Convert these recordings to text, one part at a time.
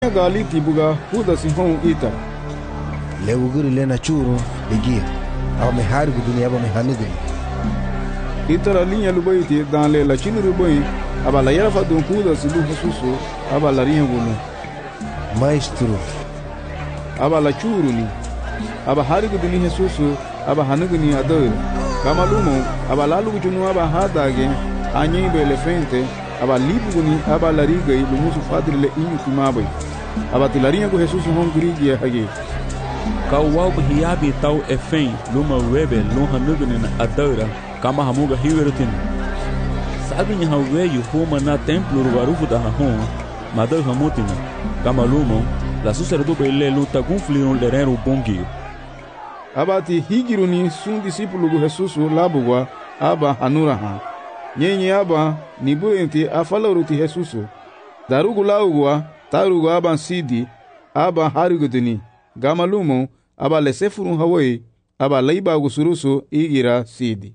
gali tibuga huda sihon ita lewugiri lena churu ligia aba me hari dunia aba me hanigiri itara linha lubaiti dan le la chinu rubai aba la yara fa don huda silu hasusu aba la rinha gulu maestro aba la churu ni aba hari dunia hasusu aba hanigini ador kama lumo aba la lugu chunu aba hadage anyi be elefante aba libuguni aba la riga e lumusu fadri le inyu tumabai aba tilarinha go Jesus hongrigia hage kawau hiabi tau efen luma webe lonha nugnen adara kama hamuga hiwerutin sabe nya haweyu homa na templo rugarufu da hon madar hamutina kama lumo la susera do bele luta conflion lerero bongio abati higiruni sun discípulo go Jesus labugwa aba hanura ha nyenye aba nibuenti afalaruti Jesus darugo laugwa tarugo aba sidi aba harigudini gamalumo aba lesefurun hawai aba laiba gusuruso igira sidi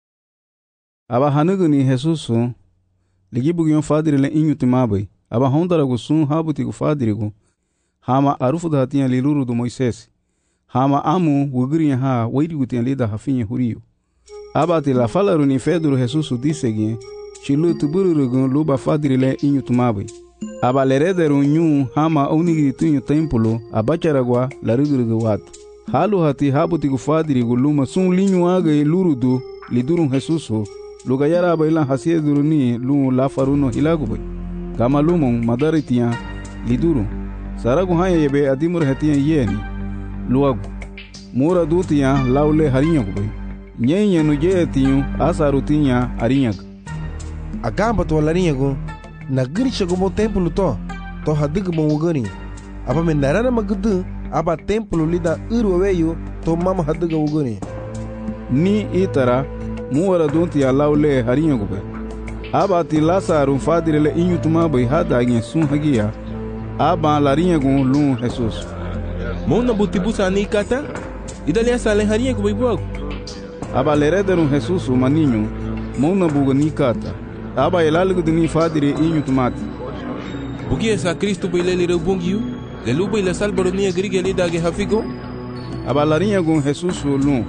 aba hanuguni Jesuso ligibugion fadire le inyutimabai aba hondara gusun habuti gu fadirigo hama arufu da hatinha liluru do Moisés hama amu wugriya ha wairigutin lida hafinha hurio aba te la falaruni Pedro Jesuso disegin chilu tubururugun luba fadire le inyutimabai aba lerederu nyu hama onigiritunyu templo abacharagwa larugurgu watu halu hati habuti gu fadirigo luma sun linyu aga lurudu lidurun Jesuso lugayara aba ilan hasieduruni lu lafaruno hilagubai kama lumon madaritiya lidurun saragu hanya yebe adimur hetiya yeni luagu mura dutiya laule harinyagubai nyenya nujetiyu asarutiya arinyaga agamba to larinyago na giri shagomo templo to hadig mo wugani aba me narana magdu aba templo lida urweyo to mama hadiga wugani ni itara muwara donti ya laule harinyo gobe aba ti lasaru fadire le inyutuma bai hada sun hagiya aba larinyo gun lun Jesus mona butibusa ni kata idalia sale harinyo gobe buago aba lerederun Jesus maninyo mona buga ni kata aba elalugu dini fadire inyutumati bugia sa Cristo bailele rebongiu le luba ila salbaronia grigeli dage hafigo aba larinyo gun Jesus lun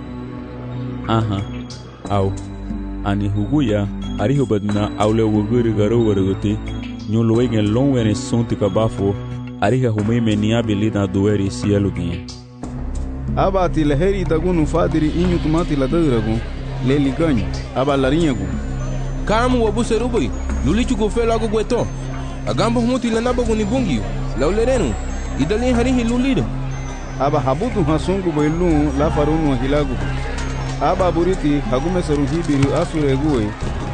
aha au ani huguya ari hobadna aule woguri garo wargote nyolo wegen lonwene sonti kabafo ari ha humeme ni abilina doeri cielo gin aba ti leheri dagunu fadiri inyutumati la dadragu le liganyo aba larinyo gun kamu wabuserubai lulichu go felo ago gweto agamba humuti la nabago ni bungiu laulerenu idalin harihi lulida aba habutu hasungu bailun la farunu hilagu aba buriti hagume seru hibiru asure guwe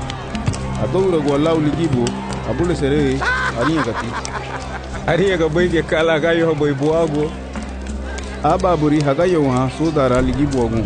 adowra go law ligibo abule sere ariya ga bayge kala ga yo boy buago aba buri hagayo ha sudara ligibo gu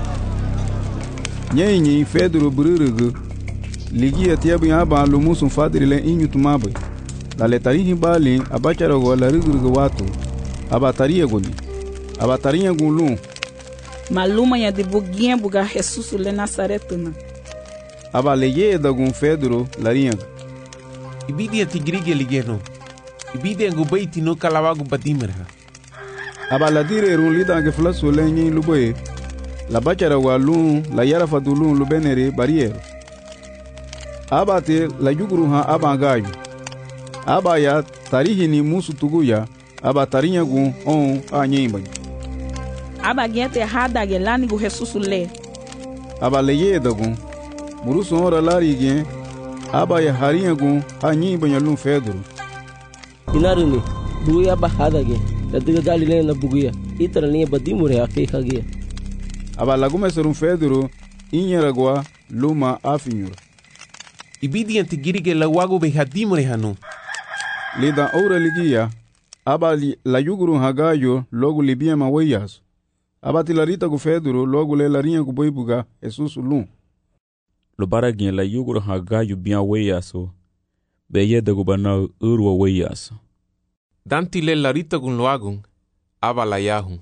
nyenyi Pedro bururugu ligia tiabu aba lumusun fadiri le inyutumabe la letarihi bali abachara go la rugurugu watu aba tariya goni aba tariya gulu maluma ya de buguinha buga Jesus le Nazaretuna aba leye da gun Pedro larinha ibidi atigrige ligeno ibidi ngo baiti no kalawago badimera aba la dire run lida ge flaso lenyi luboye la bachara walu la yara fadulun lubenere barriere aba te la yuguru ha aba gayu aba ya tarihi ni musu tuguya aba tarinya gun on anyimba aba gente hada gelani go Jesus le aba leye dagun muruso ora lari gen aba ya harinha gun anyimba nyalun Pedro inaruni buya ba hada ge ladiga galile na buguya itara linha badimure ake hagia aba lagume serun Pedro inyaragwa luma afinyura ibidi antigirige la wago be hadimure hanu lida ora ligia aba la yuguru hagayo logo libia mawayas aba tilarita gu Pedro logo le larinha gu boibuga Jesus lun lo baragin la yuguru hagayo bien weyaso beye de gubana urwa weyaso danti le larita gun loagun aba la yahu.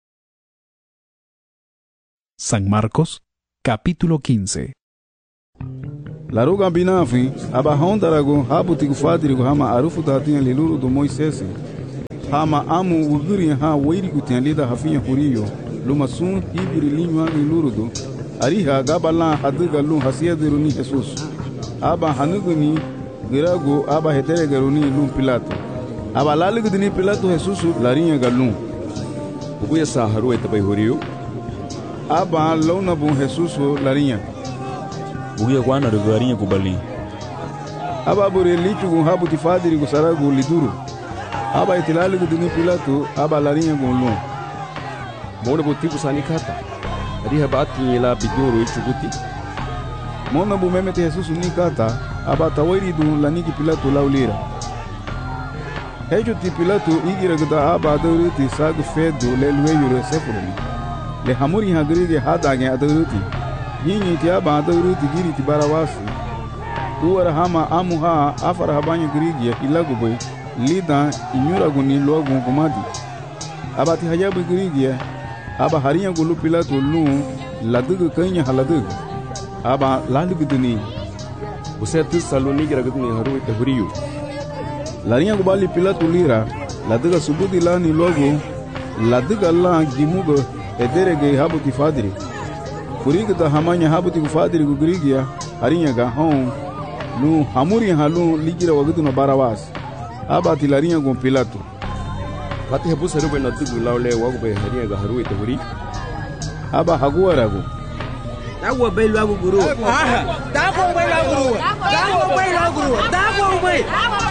San Marcos capítulo 15. Laruga binafi aba hondarago habuti gu fadirigo hama arufu datinha liluru do Moisés hama amu wuguri ha wairi gutian lida hafinya huriyo luma sun hibiri linywa ni lurudu ariha gabala haduga lu hasiadiru ni Jesus aba hanuguni girago aba hetere garuni lu Pilato aba laligudini Pilato Jesus larinha galun ubuya sa haruwe tabai huriyo aba launa bu Jesus larinha ubuya kwana rugarinha kubali aba bore lichu habu tifadiri gusaragu liduru aba itilaligudini Pilato aba larinha golun mona botiku sanikata ariha bati la biduru ichuguti mona bu memete Jesus nikata aba tawairi du laniki Pilato laulira hejo ti Pilato igira gada aba dawriti sagu fedo lelweyo sefuruni le hamuri hagridi hadage adawriti yinyi ti aba dawriti giri ti barawasi duwara hama amuha afara habanya grigia ilagubai lida inyuraguni logu kumadi aba ti hajabu grigia aba hariya gulu Pilato lu ladugu kanya haladugu aba laliguduni usetu saluni giraguduni haruwe tahuriyo lariya gubali Pilato lira laduga subudi lani logo laduga la gimugo ederege habuti fadiri kuriga da hamanya habuti fadiri gugrigia hariya ga hon lu hamuri halu ligira waguduna barawas aba ti lariya gon Pilato pati habu sarube na dugu laule wagube hariya ga haruwe tahuri aba haguarago Dago bai lagu guru. Dago bai lagu guru. Dago bai lagu guru. Dago bai.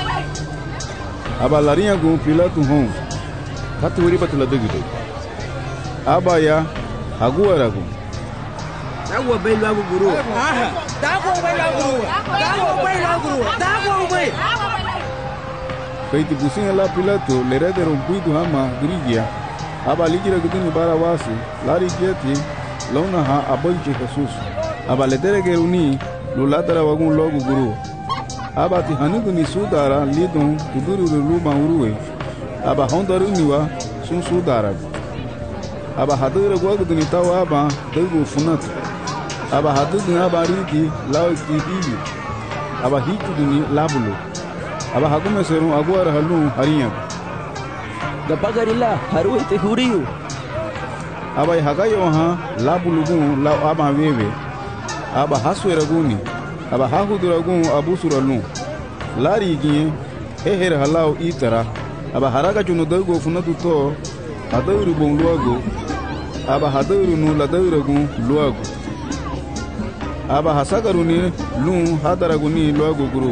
Aba larinha com Pilato hon. Katu wiri batula dugu. Aba ya agora go. Dago bai lagu guru. Dago bai lagu guru. Dago bai lagu guru. Dago bai. Feiti businha lá Pilato lerede rompido hama grigia. Aba ligira guduni barawasi. Lari kieti. Launa ha abolche Jesus aba letere geruni lulatara wagun logu guru aba ti hanuguni sudara lidon kuduru luma uruwe aba hondaru niwa sun sudara aba hadura gwaguduni tawa aba dugu funat aba haduguni aba ridi lawti hibi aba hikuduni labulu aba hagume seru agwara halu hariya gabagarila haruwe te huriyu aba hagayo ha labulugun la aba wewe aba hasweraguni aba hahuduragun abusuralun lari giye eher halau itara aba haraga chunu dago funatu to adawru bon luago aba hadawru nu ladawragun luago aba hasagaruni lun hadaraguni luago guru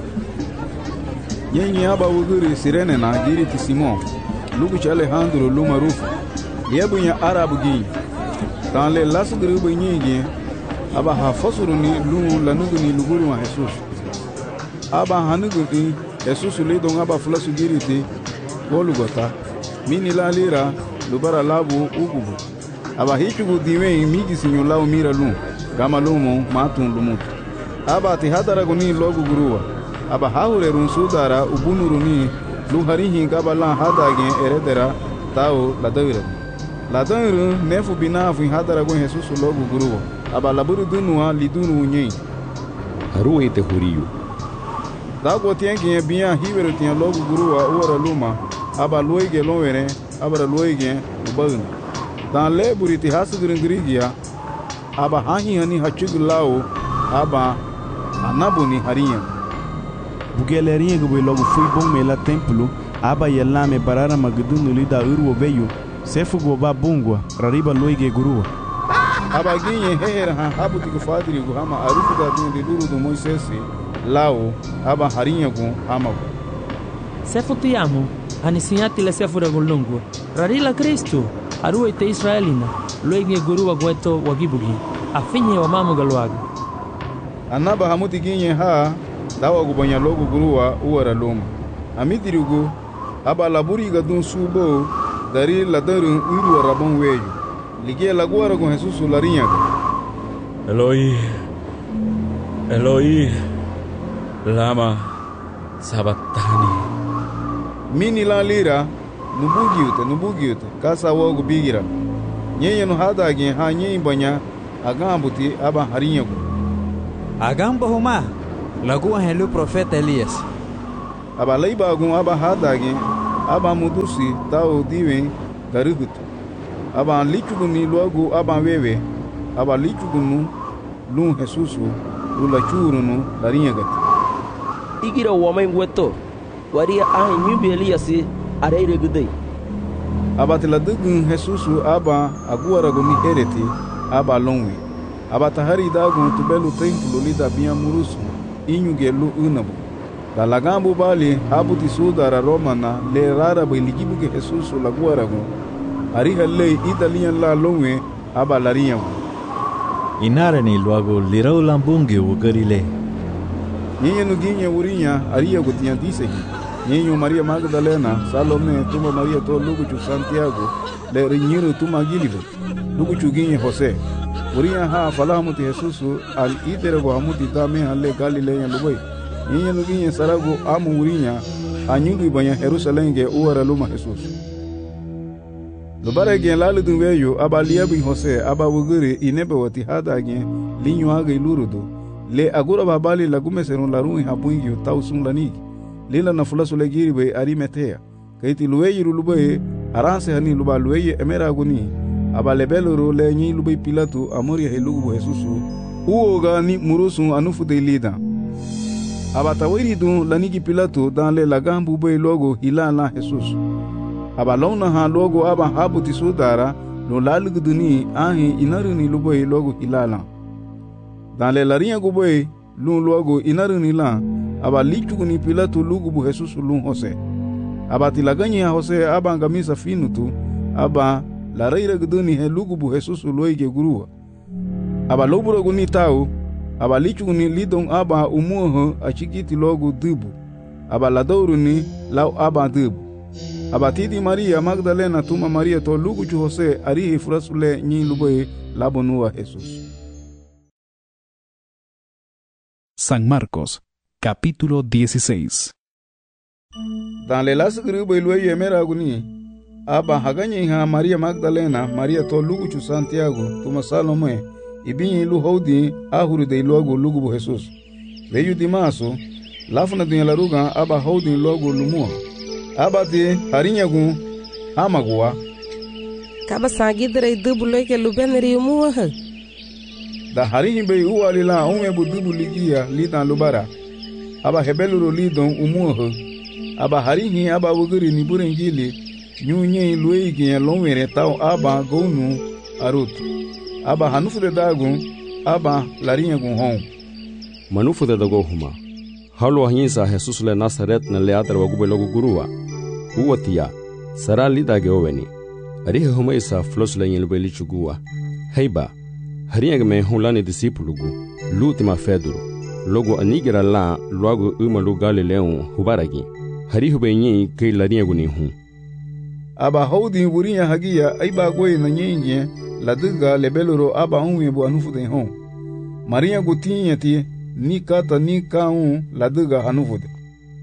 yenye aba wuguri sirene na giri ti Simon lugu Alejandro lumarufu yebunya arabu gi dans les lasgru bunyigi aba hafasuruni lu lanuguni luguri wa Jesus aba hanuguni Jesus le don aba flasu giriti golugota mini la lira lubara labu ugubu aba hichugu diwe migi sinyo lao mira lu kama lumo matun lumut aba ti hadaraguni logu guruwa aba haure run sudara ubunuruni lu harihi kabala hadage eredera tao ladawira Ladanru nefu binafu hadaragun Jesus logo guru aba laburu dunua lidunu nyen haruwe te huriyo dago tiengi bia hiwero tien logo guru wa ora luma aba loige lowere aba loige ubun dan leburi ti hasugrin grigia aba hahi hani hachugulao aba anabuni hariya bugelerinha go logo fui bom mela templo aba yelame barara magdunu lida urwo veio sefu goba bungwa rariba loige gurua aba ginye hera ha habuti go fadiri go hama arufu da dun duru do Moisés lao aba harinha go hama sefu tiamo anisiati le sefu da golongo rarila Cristo aru ite Israelina loige gurua goeto wagibugi afinye wa mamu galwaga anaba hamuti ginye ha dawa go banya logo gurua uara loma amidirugo aba laburi ga dun subo dari ladarun uru rabon weyo ligia laguara con Jesus larinha Eloi Eloi lama sabatani mini la lira nubugiute kasa wogo bigira nyenye no hadage ha nyenye banya agambuti aba harinha go agamba huma lagu helu profeta Elias aba leiba gun aba hadage aba mudusi tao diwen garugutu. Aba lichuguni luagu aba wewe, aba lichugunu lun Jesusu lula churunu larinyagati. Igira wamay weto waria ahin nyubi Eliasi areire gudai. Aba tiladugun Jesusu aba aguaraguni hereti aba longwe. Aba tahari dagun tubelu templo lida biya murusu inyuge lu unabu. La lagambu bali abuti sudara romana le rara biligibu ke Jesusu laguaragun. Ariha lei italian la longwe aba lariyagu. Inarani luago lirau lambungi ugarile. Nyenye nuginye urinya aria gutian disegi. Nyenye Maria Magdalena, Salome, tuma Maria to Luguchu Santiago, le rinyiru tuma gilibu. Luguchu ginye Jose. Urinya ha falahamuti Jesusu al iterego hamuti dame halle Galilea lubai. Nyenye nuginye sarago amu urinya anyugi banya Jerusalenge uara luma Jesusu. Lubare gen lalu dunweyo aba liabi Jose aba wuguri inebe wati hada gen linyo aga ilurudu. Le agura babali lagume serun larun hapungi tau sun lanigi. Lila na fulasu legiri be Arimatea. Kaiti luweyi lubai aranse hani luba luweyi emera aguni. Aba lebeluru le nyi lubai Pilatu amori helugu Jesusu. Uoga ni murusun anufu de lida. Aba tawiri dun lanigi Pilatu dan le lagambu be logo hilala Jesusu. Aba launa ha logo aba habuti sudara no lalugu duni ahi inaruni lubai logo hilala. Dans les lariens goboy, l'un logo inaruni la, aba lichuguni Pilatu lugubu Jesusu lun Jose. Aba tilaganye Jose aba ngamisa finutu, aba la reira guduni he lugubu Jesusu loige gurua. Aba loburo guni tau, aba lichuguni lidon aba umuho achikiti logo dubu. Aba la douruni lau aba dubu. Aba tidi Maria Magdalena tuma Maria to luguchu Jose arihi frasule nyi luboy labonua Jesús. San Marcos, capítulo 16. Dans le las grupo ilueyo emera aguni, aba haganye ha Maria Magdalena, Maria to luguchu Santiago, tuma Salome, ibinyi ilu houdi ahuru de iluago lugubu Jesus. Veyu dimaso, lafuna dunya laruga aba houdi iluago lumua. Aba te harinyagu hamagua. Kaba sagidra idubu loike lubeneri umua ha. Da harinyi be uwalila ume budubu ligia lidan lubara. Aba hebeluro lidon umuho. Aba harinyi aba wuguri nibure njili. Nyunye luegi ya lomwere tau aba gonu arutu. Aba hanufu de dagun aba larinya gun hon. Manufu de dago huma. Halu ahinsa Jesus le Nazaret na le atra wagube logo gurua. Uwatia. Sara lidage oveni. Arihe huma isa flos le nyenlube lichugua. Heiba. Harinha me hulani discípulo lutima feduro logo anigira la logo uma lu Galileu hubaragi harihu benyi ke larinha guni hu aba houdi wurinya hagia aiba goi na nyenye laduga lebeloro aba unwe bu anufu de hon Maria gutinha ti ni kata ni kaun laduga anufu de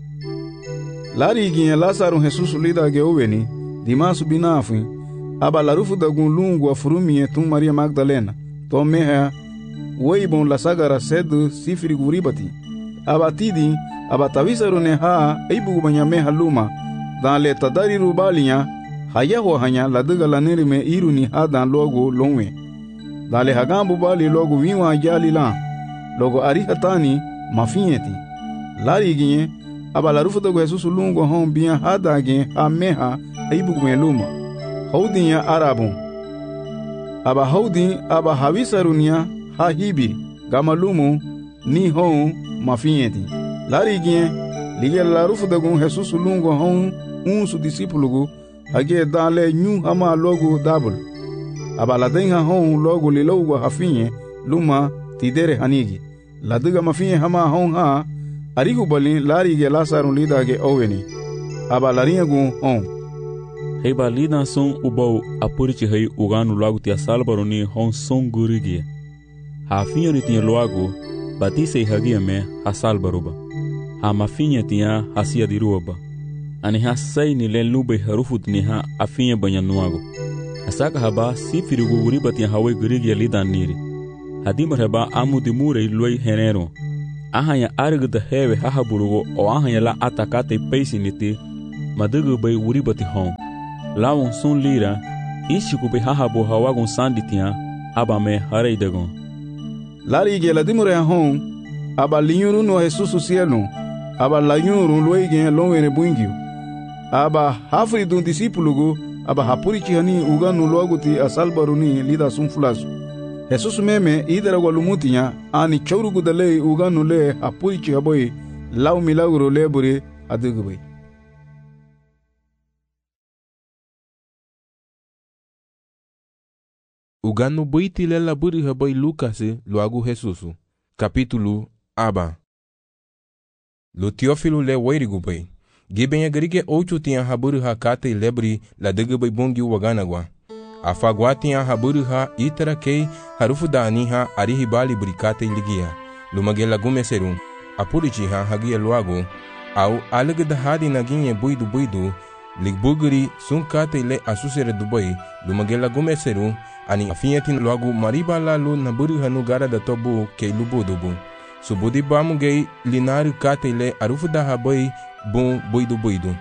lari ginha Lazaro Jesus lida ge oveni dimasu binafu aba larufu da gun lungu afurumi tum Maria Magdalena to meha weibon la sagara sedu sifiri guribati abatidi abatavisarune ha eibu banyameha luma dan le tadari rubalinya hayaho hanya laduga laneri me iruni hadan logo lonwe dan le hagambu bali logo wiwa jali la logo arihatani mafieti lari ginye abala rufu dogo Jesus lungo hon biya hadage ameha eibu luma haudinya arabun aba haudi aba havisarunia ha hibi gamalumu ni hon mafieti larigien lige la rufu dagun Jesus lungo hon su discípulo hage dale nyu hama logo double aba la denga hon logo lilogo hafinye luma tidere hanigi la duga mafinye hama hon ha arigu bali larige Lazaro lidage oveni aba larinha gun hon Heiba lida son ubau apuriti hei uganu lagu tia salbaroni hon son gurigia. Ha finha ni tinha loago, batise hagia me ha salbaruba. Ha mafinha tinha hasia diruaba. Ani ha sai ni len lube harufut ni ha afinha banyan nuago. Asaka haba sifiri guguriba tinha hawe gurigia lida niri. Hadimar haba amu dimure luai henero. Ahanya arga da hewe hahaburugo o ahanya la atakate peisi niti madugu bay wuri bati hon. Lawon sun lira, ishiku bay hahabo hawagon sanditia, aba me harei dagon. Lari ge la dimure hon, aba linyuru no Jesus cielo, aba lanyuru loige lonwere buingio. Aba hafri dun disipulugu, aba hapurichi hani uganu loaguti asalbaruni lida sunfulasu. Jesus meme idara walumutinya ani chaurugu dale uganu le hapurichi haboy lau milagro lebure adugubay. Uganu boiti le laburi haboy Lucas loagu Jesusu. Capítulo aba. Lo Teófilo le wairigubay. Giben agrige 8 tinha haburu ha kate lebri la degubay bongi waganagwa. Afagwa tinha haburu ha itara kei harufu da aniha arihibali burikate ligia. Lumagela gumeserum. Apurichi ha hagia luago. Au alegda hadi naginye buidu. Ligbuguri sun kate le asusere dubai. Lumagela gumeserum. Ani afinyetin luago maribala lu naburu hanu gara da tobu kei lubudubu. Subudi bamu gei linaru kate le arufu da habai bom buidu.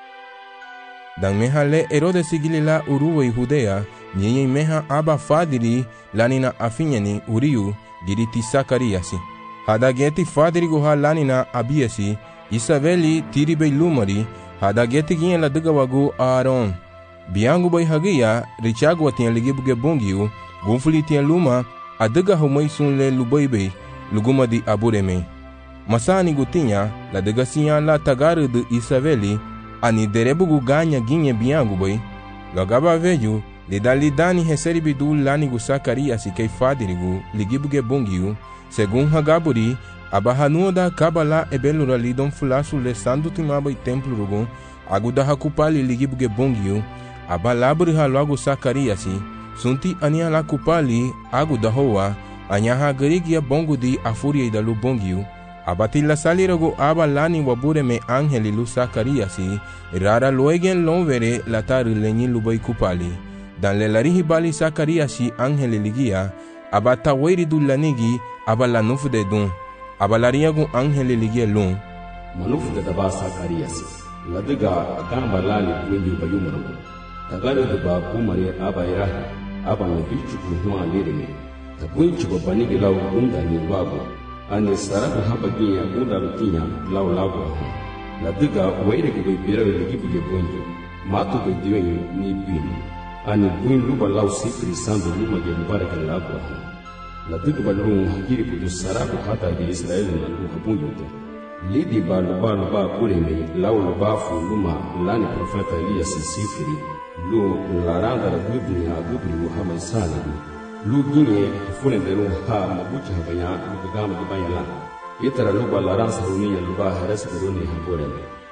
Dan meha le Herode sigilila uruwe Judea, nyenye meha aba fadiri lanina afinyani uriu giriti Sakariasi. Hadageti fadiri goha lanina abiasi, Isabeli tiribe lumari, hadageti gien la dugawagu Aaron. Biangu bay hagia, richagu atian ligibuge bongiu, gunfuli tian luma, adaga humay sun le lubaibe, luguma di abureme. Masani gutinya la degasinya la tagaru de Isabeli ani derebugu ganya ginye biangu boy gagaba veju lidani heseribidu lani gu Sakarias kei fadirigu ligibuge bongiu segun hagaburi abahanu da kabala ebelura lidon fulasu le sandu timaba templo rugun aguda hakupali ligibuge bongiu abalaburi halagu Sakarias sunti ania la kupali aguda hoa anyaha garigia bongu di afuria idalu bongiu abatila salirago aba lani wabure me angeli lu Sakariasi rara loegen lonvere lataru lenyi lubai kupali dan le larihi bali Sakariasi angeli ligia abata wairi du lanigi aba lanufu de dun aba lariago angeli ligia lun manufu de daba Sakariasi ladiga gamba lani wengi bayumaro tagaru de ba kumare aba irahi aba ngabichu kuhuma lirime tabunchu babanigi lau unda ni bago ane saraka habaginya unda rutinya lau lago la diga waire ko be birawe ligibuge bonjo matu be diwenyu ni bini ane buin luba lau sifri sandu luba ge baraka lago la diga balun hakiri kudu saraka hata de Israel na lu habunjo te lidi ba luba kureme lau luba fu luma lani profeta Elias sifri lu laranga da gudni ha gudri Muhammad sallallahu lu ginye fune de lu ha mabucha habanya lu gama de bayala itara lu balaran saruniya lu ba haras beruni habore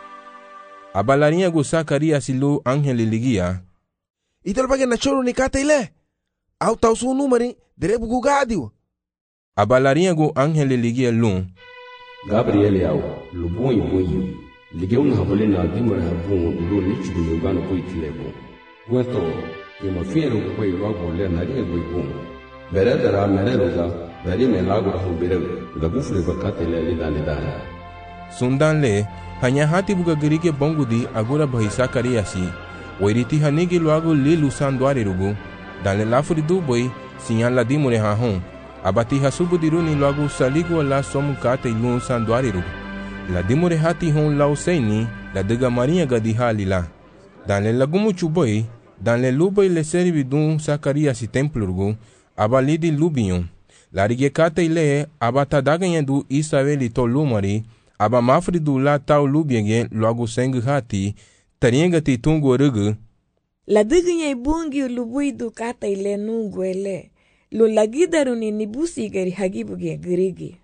abalariya go Sakarias lu angeli ligia ital bagen na choro ni kate ile au tau su numeri derebu gu gadio abalariya go angeli ligia lu Gabriel yao lu boyi ligeu na habole na dimara habon lu lichu lu gano poitilebo weto Yema fiero kwa iwago le nari ego ibon. Beredara mereroga, dari me lago rahu berewe. Gagufle bakate le lidane. Sundan le, hanya hati buga gerike bongudi agura bahi Sakariasi. Wairiti hanigi luago li lusan duare rugu. Dan le lafuri du boy, sinyan la dimure hahon. Abati hasubu diruni luago saligo la somu kate ilun san duare rugu. La dimure hati hon lau seini, la dega maria gadi halila. Dan le lagumu chuboy, dan le lubai le servi dun Sakarias templo rugu, abalidi lubion. La rigekate ile abata daganyen du Isabeli to lumari, aba mafri du la tau lubienge logo seng hati, tariengati tungo rugu. La daganyen bungi lubui du kata ile nungu ele, lo lagidaruni nibusi gari hagibuge grigi.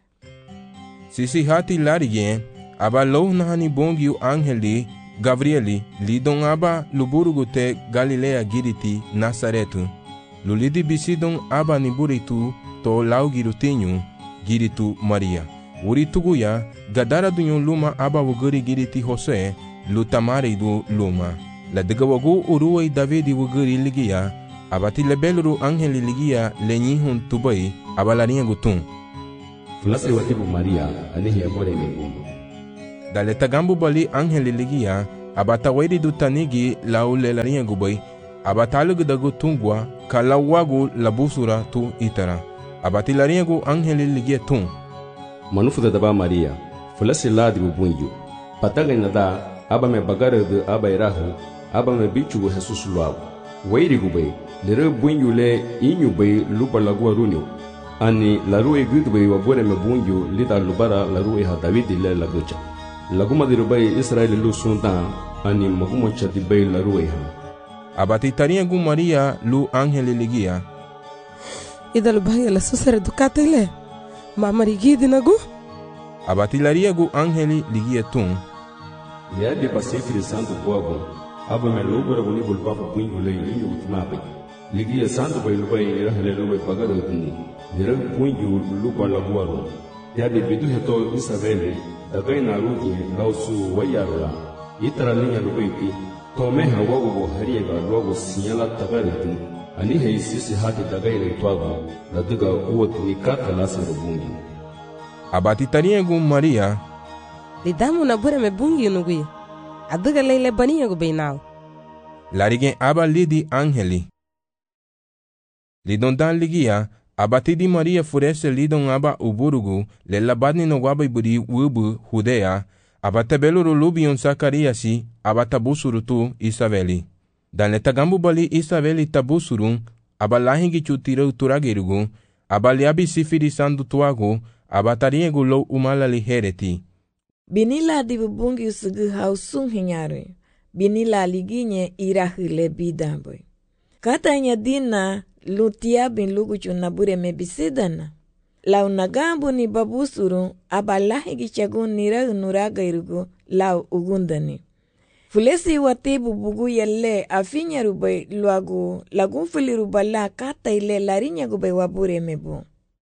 Sisi hati larigen, aba loh nahani bongi angeli, Gabrieli, lidon aba luburugu te Galilea giriti Nazaretu. Lulidi bisidon aba niburitu to lau girutinyu giritu Maria. Urituguya gadara dunyon luma aba wuguri giriti Jose lutamari du luma. La degawagu uruway Davidi wuguri ligia abati lebeluru angeli ligia lenyihun tubai abalaria gutun. Fulase watibu Maria anihi abore megumu. Dale tagambu bali angeli ligia abata wairi du tanigi lau lelarinha gubai, abata alugudagu tungwa ka lau wagu labusura tu itara. Abati larinha gu angeli ligia tung. Manufuda daba Maria, fulasi ladi bubunyu. Pataga nada, aba me bagaradu aba irahu, aba me bichugu Jesus luau. Wairi gubai, lere bunyu le inyu bai lupa lagua runyo. Ani larue gudu bai wabure me bunyu lida lubara larue ha Davidi le lagucha. Laguma dirubai Israeli lu sundan, ani magumocha di bai larue ha. Abati tarinha gu Maria lu angeli ligia. Ida lubaya la susare ducate ile. Mama rigidi nagu? Abati laria gu angeli ligia tung. Lea de Pacific Santo Pogo, aba me lubara gu nibul papa pungu le inyu utmape. Ligia Santo bai lubai ira halelubai pagado tuni. Lera pungu lupa laguaro. Lea de bidu heto Isabelle, dagai na ruti lausu wayarula. Itara linha lubai pi. Tomeha wago hariega logo sinyala tagariti. Ani hei sisi hati dagai le tuago. La duga uot ni kata lasa rubungi. Abati tarinha gu Maria. Lidamu na bure me bungi nugui. Aduga leile bania gu beinal. Larigen aba lidi angeli. Lidon dan ligia, abati di Maria furese lidon aba uburugu, le labadni no waba iburi wubu Judea, abata beluru lubion Sakariasi, abata busuru tu Isabeli. Dan le tagambu bali Isabeli tabusurun, aba lahingi chutira turagerugu, aba liabi sifiri sandu tuagu, abatarinha gu lo umala lihereti. Binila di bubungi usugu hausung hinyari. Binila liginye irahile bidamboy. Katanya dina lutia bin luguchu nabure mebisidana. Lau nagambu ni babusuru abalahi gichagun nira nuraga irugu lau ugundani. Fulesi watibu bugu yelle afinya rubai luagu lagun fili rubala kata ile larinya gube wabure mebu.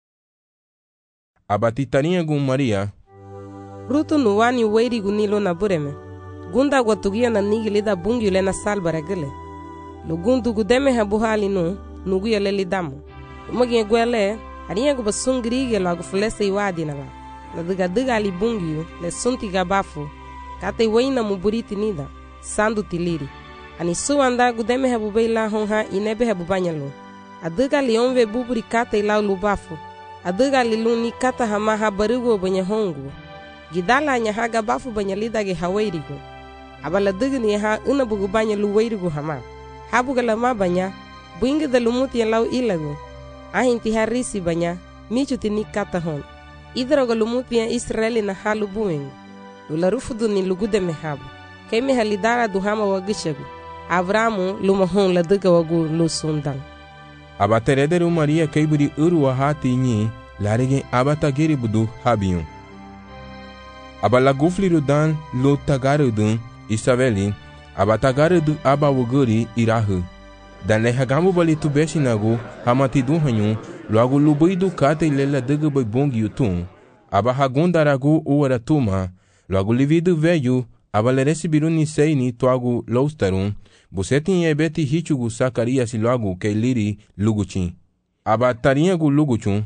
Abati tarinha gu Maria. Rutu nuwani wairi gunilo na bureme. Gunda watugia na nigili da bungi le na salbara gile. Lugundu gudeme ha buhali nugu ya le lidamu. Umagie gwele, hariya guba sungirige lagu fulese iwadi na ba. Na diga li bungi le sunti gabafu. Kate waina muburiti nida, sandu tiliri. Ani suwanda gudeme ha bubeila honha inebe ha bubanyalo. Adiga li onve buburi kate ilau lubafu. Adiga li luni kata hama habarigo banya hongu. Gidala nya haga bafu banya lidage hawairigo. Abala digni ha unabugu banya luwairigo hama. Habuga lama banya, buinga da lumuti lau ilago. Ahinti harisi banya, michuti ni kata hon. Idrago lumuti ya Israeli na halu buengu. Lularufudu ni lugude mehabu. Keme halidara duhama wagishagu. Avramu lumahon la diga wagu lusundan. Abaterederu Maria kaiburi urwa hati nyi, larige abatagiri budu habiyon. Abalagufliru dan lo tagarudun Isabeli, abatagarudu abawuguri irahu. Dan le hagambu bali tubeshinagu hamati duhanyu, logo lubuidu kate ilela diga bai bongi yutun. Abahagundaragu uwaratuma, logo lividu veyu, abaleresibiru niseini tuagu loustarun, busetin ebeti hichugu Sakarias logo ke liri luguchin. Abatarinhagu luguchun.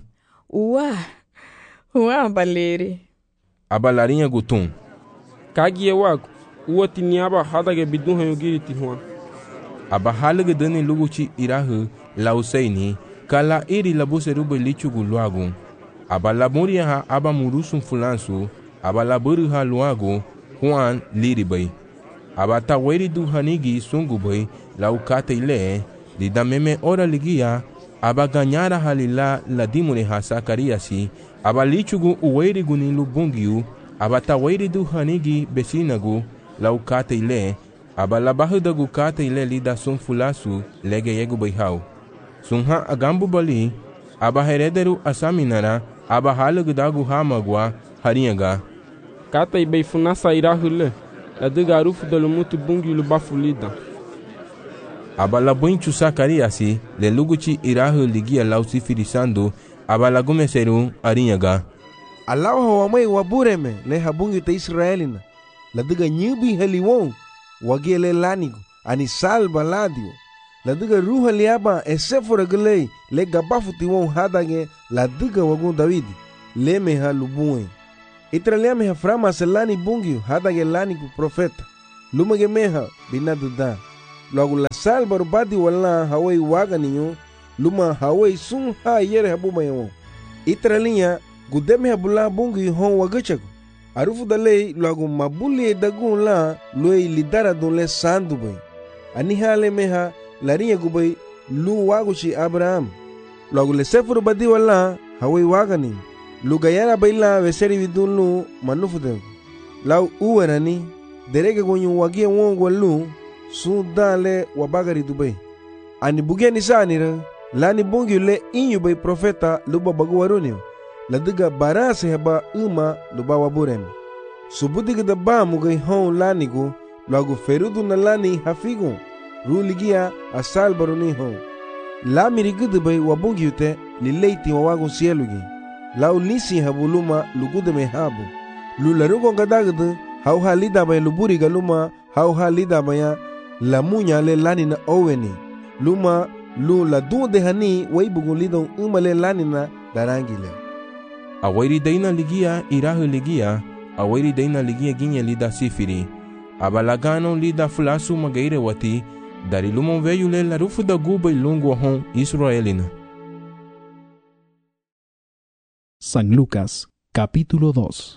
Uwa baleri. Abalarinha gutum. Kagie wago, uoti niaba hadage bidun hayugiri tihuan. Abahalige dani luguchi irahu lauseini, kala iri labuserubu lichugu luagu. Abalamuria ha abamurusun fulansu, abalaburu ha luagu, Juan liribai. Abataweri du hanigi sungubai, laukate ile, didameme ora ligia, abaganyara halila ladimune ha Sakariasi, abalichugu uweri gunilu bungiu, abataweri du hanigi besinagu, laukate ile, abalabahudagu kate ile lida sunfulasu lege yegu baihau. Sunha agambu bali, abaherederu asaminara, abahalugudagu hamagwa harinyaga. Kata ibeifunasa irahule, la diga arufu dalumuti bungiu lubafulida. Abalabuinchu Sakariasi, le luguchi irahu ligia lausi firisando, abalagume seru arinyaga. Alawa hawamai wabureme le habungi ta Israelina. La diga nyubi heliwon, wagie le lanigo, ani salba ladio. La diga ruha liaba esefora gulei, le gabafu tiwon hadage, la diga wagun Davidi, le meha lubuen. Itraliame ha frama selani bungio, hadage lanigo profeta. lumage meha binaduda. Logo la salbar badi wala hawai waga ninyo, luma hawai sun ha yere habu mayo. Itralinha gudeme habula bungi hon wagachago. Arufu dale logo mabuli dagun la loe lidara don le sandu bay. Ani hale meha larinha gubay lu waguchi Abraham. Logo le sefuru badi wala hawai waga ninyo. Lugayara baila veseri vidun lu manufu de. Lau uwerani derege gonyu wagie wongo lu sun dale wabagari Dubai. Ani bugia ni sanira lani bungi le inyu bay profeta luba bagu warunio. Ladiga barase heba uma luba waburem. Subudiga da ba mugai hon lanigu lagu ferudu na lani hafigu. Ruligia asal baruni hon. La mirigudu bay wabungi ute lileiti wawagun sielugi. Lau lisi habuluma lugude me habu. Lularugo gadagadu hau halida bay luburi galuma hau halida baya la munya le lani na oweni. Luma lu la dunde hani waibugun lidon umale lani na darangile. Awairi daina ligia irahu ligia, awairi daina ligia ginye lida sifiri. Abalagano lida fulasu magaire wati, dari lumon veyu le la rufu da guba ilungu hon Israelina. San Lucas, capítulo 2.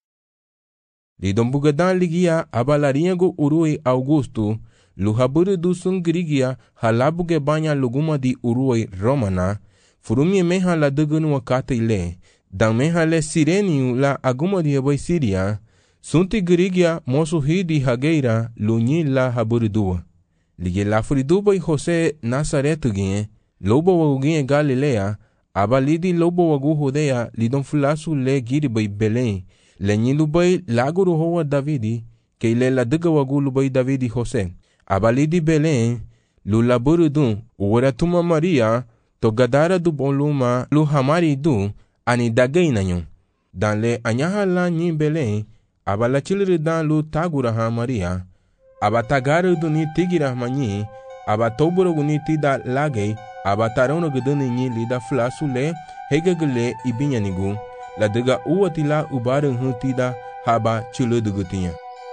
Lidon bugadan ligia abalariago urui Augusto, luhaburu du sungrigia halabuge banya luguma di urui Romana, furumie meha la dugunu wakate ile, dan meha le sireniu la aguma di habai Siria, sunti grigia mosu hidi hageira lunyi la haburu dua. Lige la furiduba i Jose Nazaretu gine, lobo wagu gine Galilea, abalidi lobo wagu Judea lidon fulasu le giri bai Belém, le nyilu bai laguru hoa Davidi, ke ile la duga wagu lu bai Davidi Jose. Abalidi Belém, lu laburu dun, uwera tuma Maria, to gadara du boluma lu hamari du, ani dagay nanyo. Dan le anyaha la nyi Belém, abala chiliri dan lu tagura ha Maria, aba tagaru du ni tigira manyi, aba toburo gu ni tida lagay, aba tarono guduni nyi lida flasu le, hegagule ibinyanigu, la duga uwatila ubarun hu tida haba chiludugutinya.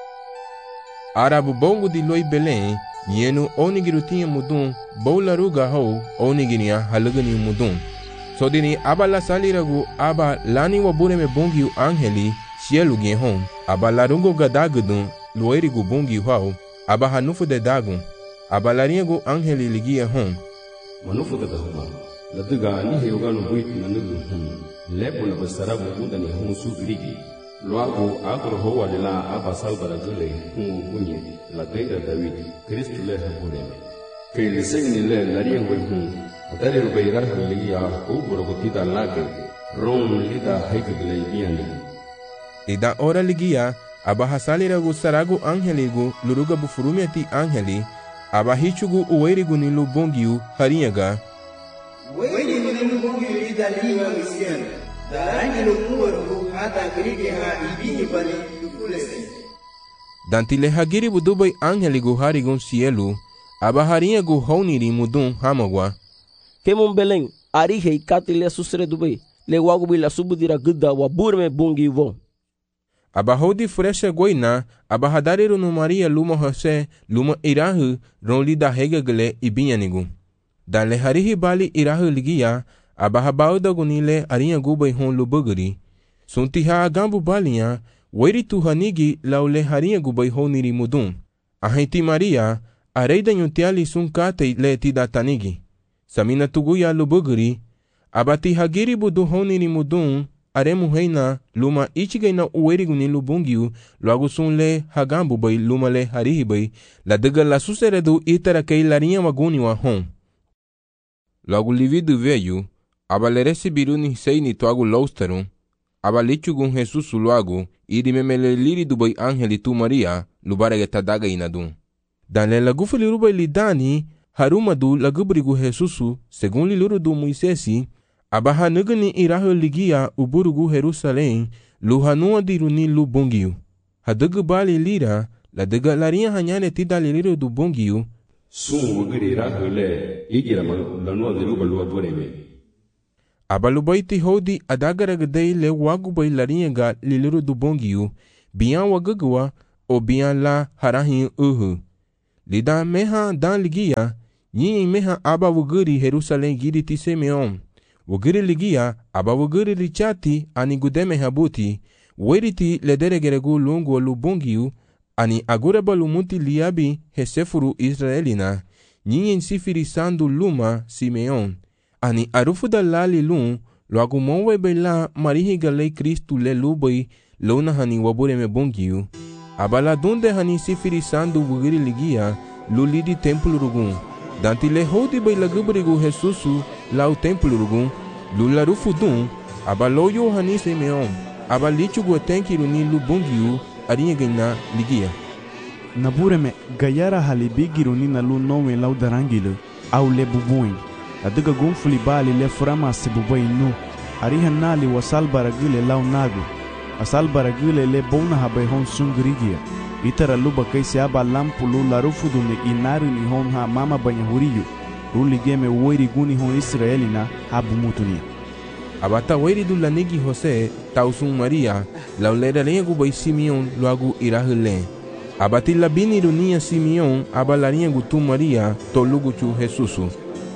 Arabu bongo di loi Belém, yenu onigirutinha mudun, boularuga ho, onigiria halugani mudun. So dini abala saliragu aba lani wabureme bongiu angeli, cielu hon, aba larungo gadagudun, luerigu bongiu hau, aba hanufu de dagun, aba laringu angeli ligia hon. Manufu de dahuma, la duga ni heuganu buit nanugu hon, lepo na basarabu mudani hon su grigi. Luago agro hoa de la aba salvara gule hon unye, la deida David, Cristo le habureme. Que le segni le lariengue hon, Dari rubairah ligia uburo kutida lage rom lida haikule biani. Ida ora ligia abahasaliragu saragu angeligu luruga bufurumiati angeli abahichugu uwerigu nilu bongiu harinyaga. Wengi nilu bongiu lida liwa misiana. Darangi lumuwarugu hata krige ha ibini bani yukulese. Dantile hagiri budubai angeligu harigun cielu abaharinyagu honiri mudun hamagwa. Kemon Belém, arihei katile susre Dubai, le wagu bila subudira gudda wa burme bungi von. Abahodi fresha goina, abahadariru no Maria luma Jose, luma irahu, ronli da hegagale ibinyanigu. Dan le harihi bali irahu ligia, abahabauda gunile arinha gubai hon lubuguri. Suntiha agambu balinha, weri tu hanigi laule harinha gubai honiri mudun. Ahenti Maria, areida yuntiali sun kate le tida tanigi. Samina tuguya lubuguri, abati hagiri budu honiri mudun, aremu heina, luma ichigaina uerigu ni lubungiu, luagu sunle hagambu bai luma le harihi bai, la dega la suseredu itara kei larinha maguni wa hon. Luagu lividu veyu, abale recebiru ni seini tuagu lausterum, abalichugun Jesus luagu, idi memele liri du bai angeli tu Maria, lubarege tadaga inadun. Dan le lagufu liru bai lidani, harumadu lagubrigu Jesusu, segun liluru du Moisesi, abaha nugani irahu ligia uburugu Jerusalém, luhanua diruni lu bongiu. Hadugu bali lira, la dega larinha hanyane tida liriru du bongiu. Sun wugiri irahu le, igira lanua diruba lua bureme. Abalubaiti hodi adagaragadei le wagubai larinha ga liriru du bongiu, biyan wagagwa, obian la harahin Lida meha dan ligia, nyin meha aba wuguri Jerusalem giri ti Simeon. Wuguri ligia, aba wuguri richati ani gudeme habuti, weriti ledere geregu lungu lubungiu, ani agureba lumuti liabi hesefuru Israelina, nyin sifiri sandu luma Simeon, ani arufu da lali lun, lo agumonwe bela marihi galei Kristu le lubai, lona hani wabure me bungiu. Abala dunde hani sifiri sandu wugiri ligia, lulidi templo rugun. Danti le hodi bai lagubrigu Jesusu lau templo rugun, lularufu dun, abaloyo hani Simeon, abalichu guetenki runi lubungiu, arinha gina ligia. Nabureme gayara halibigi runi na lu nome lau darangile, au le bubuin. Adiga gunfuli bali le frama se bubai nu, ariha nali wasal baragile lau nagu. Asal baragile le bona habai hon sungrigia. Itara luba kaisi aba lampu lu larufu dune inaru ni hon ha mama banya huriyu. Ruli game woiri guni hon Israelina habu mutunia. Abata woiri du lanigi Jose tausun Maria, laulera lengu bai Simeon luagu irahule. Abati labini runia Simeon abalarinha gutu Maria toluguchu Jesusu.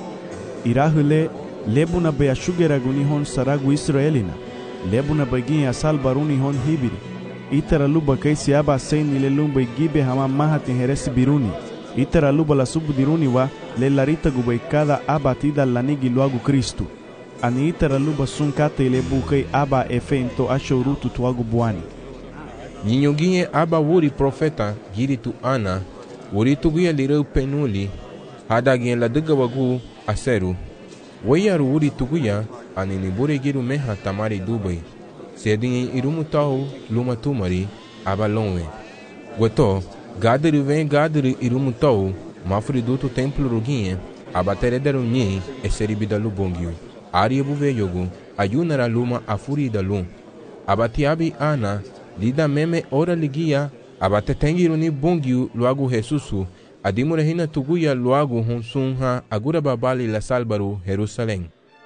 Irahule lebuna be ashugera guni hon saragu Israelina. Lebuna baginha asal baruni hon hibiri. Itara luba kaisi aba seini le lumba gibe hama mahati heresi biruni. Itara luba la subdiruni wa le larita gubai kada aba tida lanigi luagu Kristu. Ani itara luba sunkate ile bukai aba efento ashorutu tuagu buani. Ninyoginhe aba wuri profeta giritu Ana, wuri tuguya lireu penuli, hadagin la duga wagu aseru. Wayaru wuri tuguya anini bure giru meha tamari dubai. Sedin irumu tau luma tumari aba lonwe. Weto, gadiri vem gadiri irumu tau, mafri dutu templo ruginhe, aba terederu nyi eseribida lubongiu. Ari buve yogu, ayunara luma afuri da lum. Aba tiabi Ana, lida meme ora ligia, aba tetengiru ni bongiu luagu Jesusu, adimure hina tuguya luagu honsunha agura babali la salbaru Jerusalém.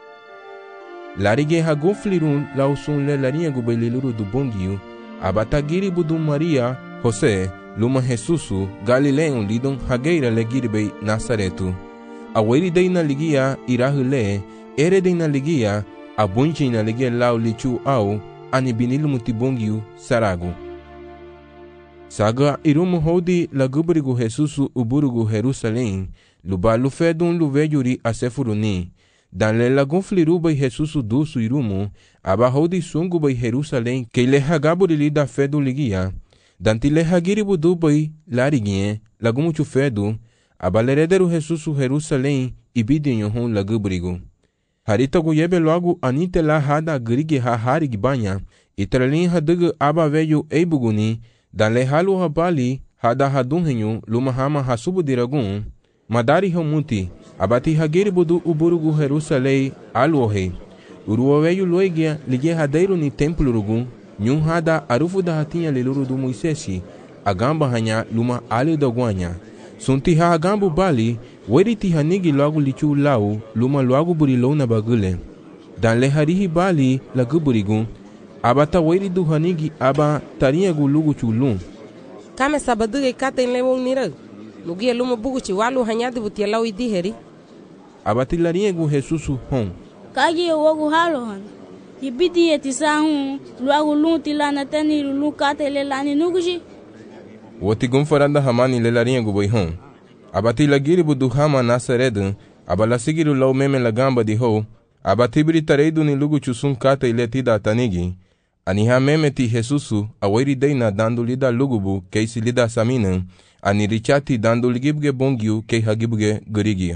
Larige haguflirun lausun le larinha gubeliluru do bongiu, abatagiri budum Maria, José, luma Jesusu, Galileon lidon hageira legiribei Nazaretu. Aweri dei na ligia irahule, ere dei na ligia, abunchi na ligia lau lichu au, anibinilu mutibongiu saragu. Saga irumu hodi lagubrigu Jesusu uburugu Jerusalém, luba lufedun luvejuri asefuruni. Dan le lagun fliruba Jesusu dusu irumu, aba hodi sungu bai Jerusalém, que le hagaburi da fedu ligia. Danti le hagiribu dubai larigie, lagumuchu fedu, aba lerederu Jesusu Jerusalém, ibidinho hon lagubrigu. Harita guyebe logo anite la hada grige ha harig banha, itralin hadugu aba veio eibuguni, dan le halu habali, hada hadunhenyu, luma hama hasubu diragun, madari hamuti, abati hagiri budu uburugu Jerusalém, aluohe, uruoveio loigia, ligue hadeiro ni templo rugun, nyun hada arufu da hatinha leluru do Moisesi, agamba hanya luma alio da guanha. Sunti ha agambu bali, weriti hanigi logo lichu lau, luma logo burilou na bagule. Dan le harihi bali la guburigun, abata weri du hanigi aba tarinha gulugu chulum. Kame sabaduge kata in lewong nira, lugia luma buguchi walu hanyadi butia lau idiheri. Abati larinha gu Jesusu hon. Kagi wogu halo han. Ibidi etisa hun, luagu lunti lana tani lulu kata ile lani nuguji. Woti gumfaranda hamani le larinha gu boi hon. Abati lagiri budu hama Nazaredu, abala sigiru lau meme la gamba di ho, abatibiri tareidu ni lugu chusun kata ile tida tanigi, aniha meme ti Jesusu, aweri deina dando lida lugubu, keisi lida saminan, ani richati dando ligibge bongiu, kei hagibge gurigia.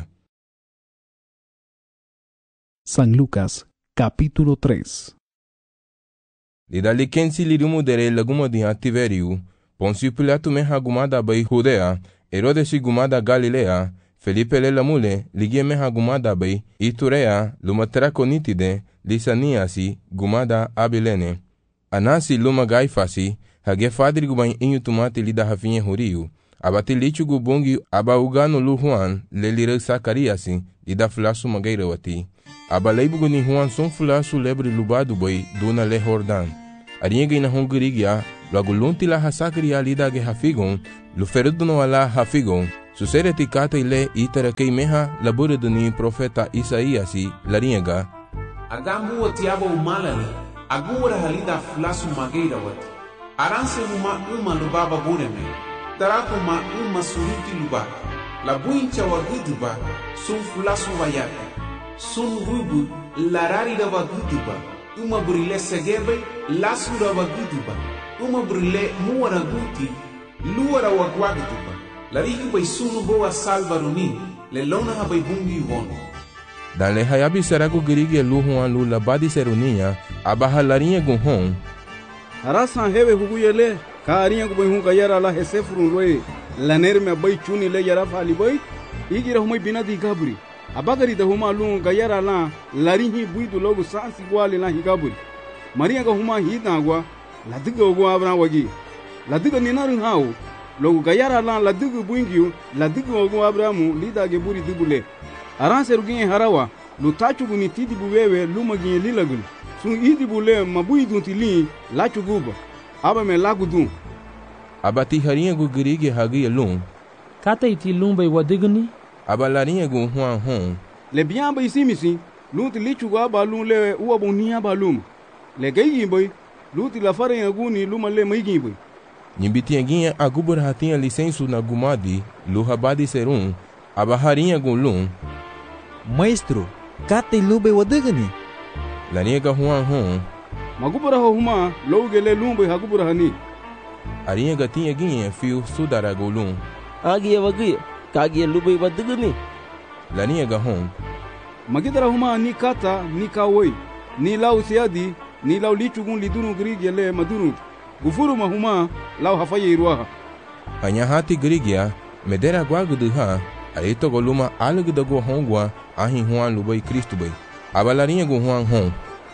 San Lucas, capítulo 3. Lida likensi lirumu dere laguma di Tiveriu, Poncio Pilato me hagumada bai Judea, Herodes gumada Galilea, Felipe le lamule, ligie me hagumada bai Iturea, luma traconitide, Lisaniasi, gumada Abilene. Anasi luma Gaifasi, hage fadri gubain inyu tumati lida hafinye horiu, abati lichu gubongi aba ugano lu Juan, le lire Zacariasi, lida flasu magairawati. Aba leibugu ni Juan son flasu lebre lubadu bai, duna le Jordan. Arienge ina hongirigia, luagu lunti la hasakri alidage hafigon, luferudono ala hafigon, susereti kata ile itara keimeha laburiduni profeta Isaiasi larienga. Agamu watiaba umalali, agura halida flasu mageira wati. Aranse uma lubaba bureme, tarakuma uma suruti luba. La buincha wa guduba, sun flasu wayaka. Sun rubu, larari da wa guduba. Uma burile segebe, lasura wa guduba. Uma burile muara guti, luara wa guaguduba. Larihi bay sunu boa salvaruni, le lona ha bay bungi wono. Dan le hayabi seragu girigi luhuan lu labadi serunia, abaha larinha gunhon. Arasan hewe huguyele, ka arinha gubay hunga yara la hesefurun roe, laner me bay chuni le yara fali bay, igira humay binadi gabri. Abagari da huma lunga yara la, larinhi buidu logo sansi gwali la higabri. Maria ga huma hidagwa, la diga ogwa abran wagi. La diga ninarin hao, logo gayara la la diga buingiu, la diga ogwa abramu, lida ge buri dibule. Aranse ruginye harawa, lu tachugu ni tidi buwewe luma ginye lilagul. Sun idi bule mabuidun tili lachuguba. Aba me lagudun. Aba ti harinha gu girigi hagi lum. Kata iti lumba i wadiguni? Aba larinha gu huan hon. Le biamba isimisi, lunti lichugu aba lum le uabu ni aba lum. Le gayi boy, lunti la farinha guni luma le maigi boy. Nyimbiti ginha agubur hatinha licensu na gumadi, lu habadi serum, aba harinha gu lum. Maestro, kata ilube wadigani? Larinha huan hon. Magubura huma, logele lumbe hagubura hani. Arinha gatinha ginha fio sudara gu lum. Agia wagia, kagia lube wadigani? Larinha hon. Magidara huma ni kata, ni kawai, ni lau siadi, ni lau lichugun lidunu grigi le madunu. Gufuru mahuma, lau hafaye iruaha. Anyahati grigia, medera guaguduha, aito goluma alugdago hongwa, ahin huan lubai Kristu bai. Aba larinha gu huan hon.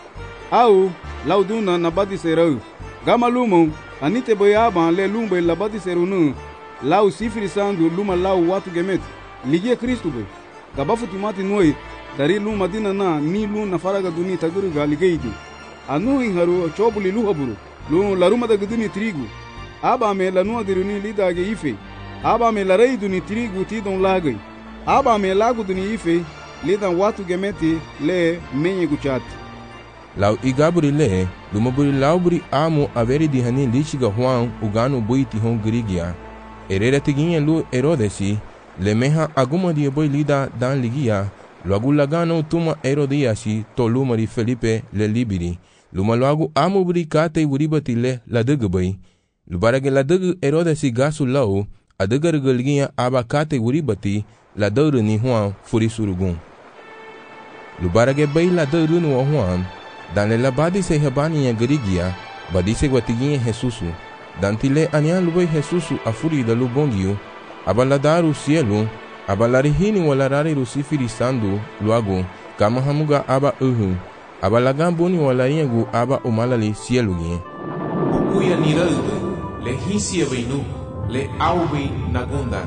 Au, lau duna nabadi serau. Gama lumo, anite boyaba le lumbe labadi serunu. Lau sifiri sandu luma lau watu gemet. Ligie Kristu bai. Gabafu timati noi, dari luma dina na ni lu na faraga duni taguru galigeidu. Anu inharu chobuli luhaburu. Lu laruma da guduni trigu. Aba me lanua diruni lidage ife. Aba me larei duni trigu tidon lagai. Aba me lagu duni ife. Lidan watu gemeti le menye guchat. Lau igaburi le, lumaburi lauburi amo averi dihani lichiga huan uganu buiti hon grigia. Erera tiginha lu Herodesi, le meha aguma die boi lida dan ligia, luagu lagano tuma Herodiasi to lumari Felipe le libiri. Luma luagu amo buri kate buribati le la degbai. Lubarage la deg Herodesi gasu lau, adegar galgia aba kate buribati la dauru ni huan furi surugun. Lubarage bai la dauru no huan, dan le labadi se habani ya grigia, badi se guatiginha Jesusu. Dantile anian lubai Jesusu afuri da lubongiu, abaladaru cielo, abalarihini walarari rusifiri sandu luago, kama hamuga aba abalagambuni walaingu aba umalali cielo gie. Uguya niralde, le hisia beinu, le aubi nagundar.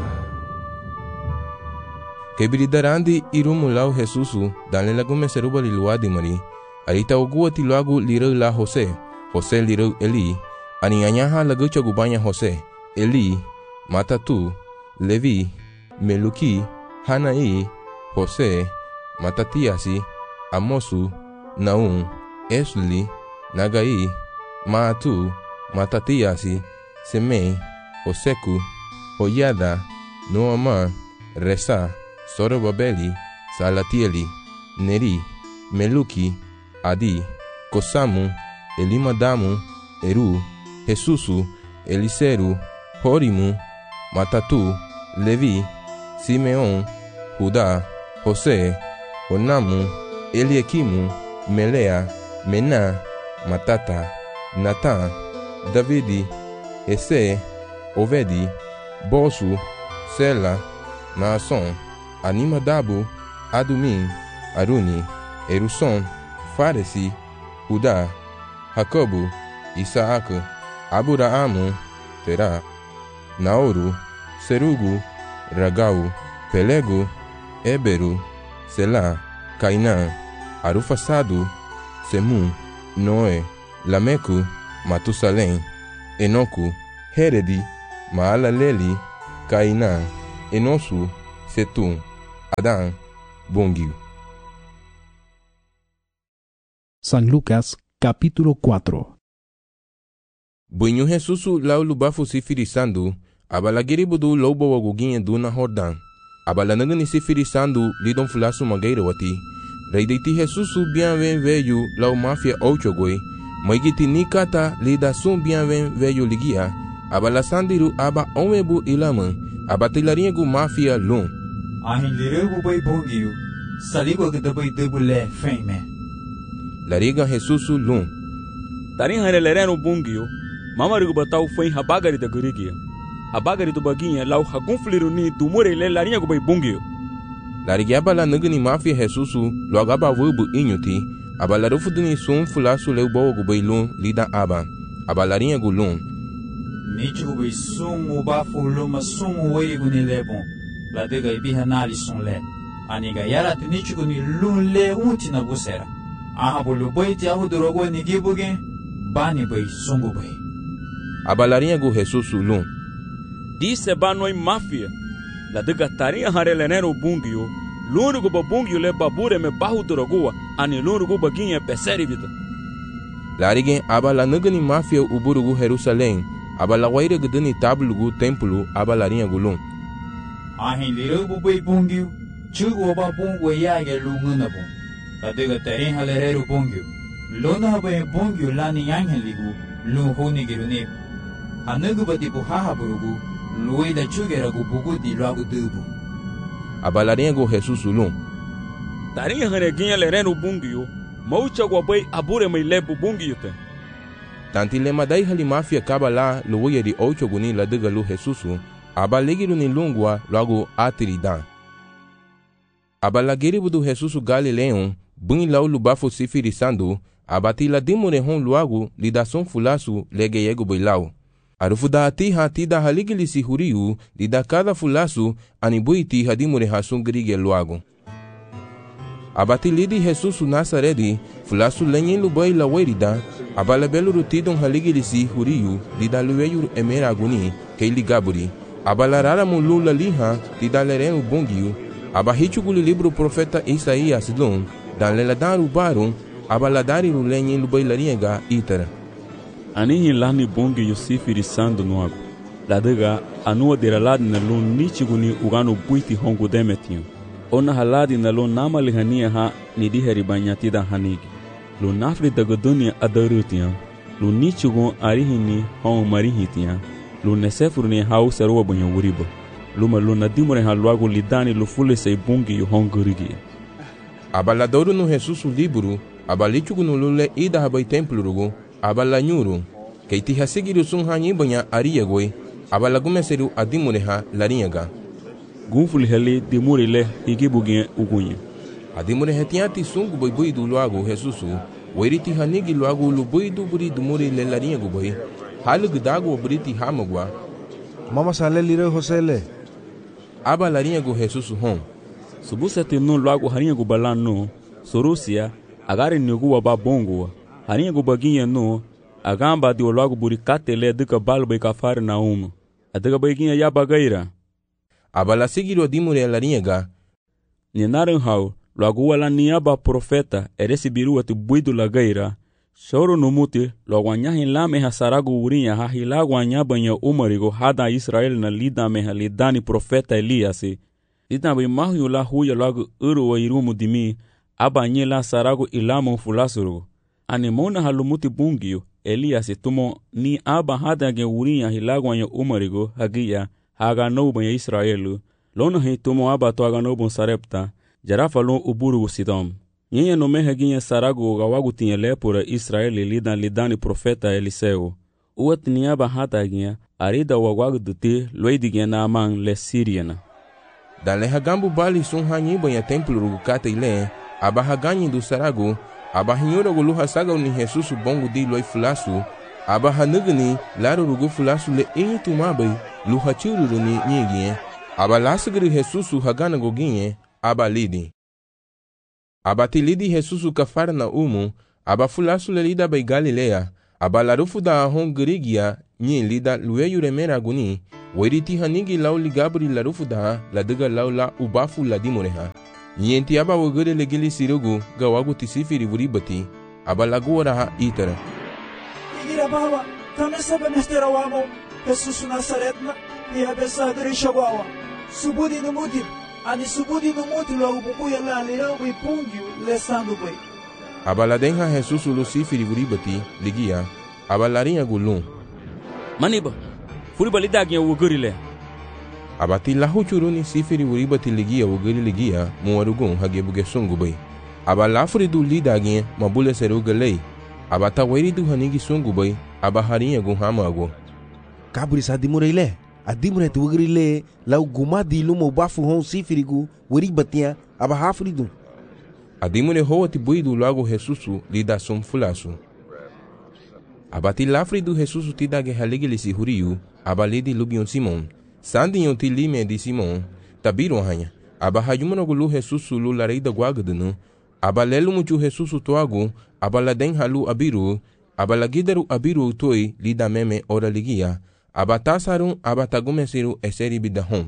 Kebridarandi irumulau Jesusu, dan le lagume serubali luadi mari, arita uguati luagu lirau la Jose lirau Eli, anianyaha lagucha gubanya Jose, Eli, Matatu, Levi, Meluki, Hanai, Jose, Matatiasi, Amosu, Naum, Esli, Nagai, Maatu, Matatiasi, Semei, Oseku, Hoyada, Noama, Resa, Sorobabeli, Salatieli, Neri, Meluki, Adi, Kosamu, Elimadamu, Eru, Jesusu, Eliseru, Horimu, Matatu, Levi, Simeon, Judá, José, Onamu, Eliequimu, Melea, Mená, Matata, Natã, Davidi, Esse, Ovedi, Bosu, Sela, Naasson, Animadabu, Adumim, Aruni, Erusson, Faresi, Judá, Jacobo, Isaac, Aburaamu, Terá, Naoru, Serugu, Ragau, Pelego, Éberu, Selá, Cainã, Arufasado, Semu, Noé, Lameco, Matusalém, Enoco, Heredi, Maalaleli, Cainã, Enosu, Setum, Adão, Bungio. San Lucas, capítulo 4. Bunyo Jesus lau lubafu sifirisando, abalagiri budu lobo waguginha duna Jordão. Abalanagani sifirisando lidon fulasu mageira wati. Rei deiti Jesus bianven veio lau mafia ochogoi. Maigiti nikata lida sum bianven veio ligia. Abalasandiru aba omebu ilaman. Abatilarinha gu mafia lum. Ahin liregu bai bongio. Saligo gadabai debule feme. Lariga Jesus lum. Tarin harelereno bungio. Mamarigo batau foi habagari da gurigia. Habagari do baguinha lau hagunfliru ni do murele larinha go bai bungio. Larigia bala nagani mafia Jesus logo abavubu inyuti. Abalarufu duni sum fulasu leu boa go bai lum lida aba. Abalarinha go lum. Nichu bai sum ubafu luma sum weigo ni lebon. La dega ibiha nali sun le. Aniga yara tinichu ni lum le unti na busera. Aha bolu bai ti ahu dorogo ni gibuge. Bani bai sungu bai. Abalarinha go Jesus lum. Disse banoi mafia. La dega tarinha harelenero bungio. Lúnico babungio le babure me bahu dorogua. Ani lúnico baguinha peseri vida. Larigen abala nagani mafia uburugu Jerusalém. Abala waire gudani tablugu templo abalarinha gulum. Ahin lirugu bai bungio. Chugo babungu yage lunguna bung. La dega tarinha halerero bungio. Lona bai bungio lani yangen ligu. Lunghuni girune. Anagu bati buhaha burugu. Luida chugeragu bugu di lagu dubu. Abalarinha go Jesus lum. Tarinha haneguinha lereno bungio. Maucha guabai abure me lebu bungio te. Tanti lema dai hali mafia kabala luia di ocho guni la dega lu Jesus. Abalegiru ni lungua logo atiridan. Abalagiri do Jesus Galileon. Bun lau lubafo sifirisando. Abati la dimurehon luago lidason fulasu legeyego boilau. Arufu da ati hati da haligili si huriu di da cada fulasu anibuiti hadimure hasun grige luago. Abati lidi Jesus Nazaredi fulasu lenyen lubai la werida abala belu rutidon haligili si huriu di da lueyu emera aguni keili gaburi abala rara mulula liha di da lerenu bongiu abahichu guli libro profeta Isaías lum dan leladaru barum abaladari lenyen lubai lariega itara. Ani lani bongi yosifiri sando noago. La dega anua dira ladi na lon nichiguni ugano buiti hongo demetio. Ona haladi na lon nama lihania ha ni diheri banyati da hanigi. Lo nafri daga dunia adarutia. Lo nichigun arihini hon marihitia. Lo nesefuru ni hau serua bunyo wuriba. Luma lo nadimure haluago lidani lo fule sei bongi yu hongo rigi. Abaladoru no Jesus liburu. Abalichugu no lule ida habai templo rugo. Abala nyuru, keiti hasigiru sun hanyi banya ariyagoi, abala gumeseru adimureha larinyaga. Gunful heli dimuri le igibugin ugunye. Adimureha tiati sungu boi du luago Jesusu, wairiti hanigi luago lu boi du buri dumuri le larinyagu boi, halu gudago buriti hamagwa. Mama sale lire Josele. Aba larinyagu Jesusu hon. Subusete no luago harinyagu balano, sorusia, agari nugu waba bongo. Harinha go baguinha no, a gamba de logo buricate le duca balba e cafar na uma. A duca baguinha ya bagaira. A bala seguiu dimure larinha ga. Ninaran hau, logo ela niaba profeta, recebiru atu buido lagaira. Choro no mute, logo anyahin la meha sarago urinha, ha hilago anyabanha umarigo, hada Israel na lida meha lidani profeta Eliase. Lida bem mahu la huya logo uru wa irumu dimi, abanye la sarago ilamo fulasuro. Anemona halumuti bungio, Elias tumo ni aba hada ge urinha hilagwanya umarigo, hagia, haga noubanya Israelu, lona he tumo aba to haga noubon sarepta, jarafa lon uburu sidom. Nyenye no meha ginha sarago gawagu tinha lepura Israeli lidani profeta Eliseu. Uat ni aba hada ginha, arida wagwagu duti, loidi ginha na amang le Siriana. Dale hagambu bali sun hanyi banya templo rugukate ile, aba haganyi du sarago, aba hinyora gulu hasaga ni Jesus bongo di loi fulasu, aba hanugani laro rugu fulasu le inyi tumabai, lu hachuru ni nyigien, aba lasagri Jesus hagana goginye, aba lidi. Aba tilidi Jesus kafara na umu, aba fulasu le lida bai Galilea, aba larufu da hon gerigia nyin lida lueyu remera guni wairiti hanigi lau ligabri larufu da la dega lau la ubafu la dimureha nyienti aba wogere legili sirugu ga wagu tisifiri vuribati aba laguora ha itara igira baba kamesa benestera wamo Jesus Nazaretna ni abesa dirisha wawa subudi no muti ani subudi no muti lo bubu ya la lera wi pungiu lesando bai aba la denha Jesus lucifiri vuribati ligia aba larinha gulun maniba furiba lidagnya wugurile abati lahu churuni sifiri wuribati ligia wugiri ligia muwarugun hagebuge sungu bai aba lafridu lidagnya mabule seruga lei abata wairidu hanigi sungu bai aba harinha gun hamago kaburi sadimure ile adimure tu wugiri le lau gumadi lumo bafu hon sifirigu wuribatia aba hafridu adimure hoati buidu lago Jesusu lida sum fulasu abati lafridu Jesusu tidage haligili si huriu aba lidi lubion Simon sandinho ti lime di Simon tabiru hanya aba hayumuno gulu Jesusu lu lareida guagadunu aba lelu muchu Jesusu toagu aba laden halu abiru aba lagidaru abiru toi lida meme ora ligia aba tasarun aba tagumesiru eseri bidahom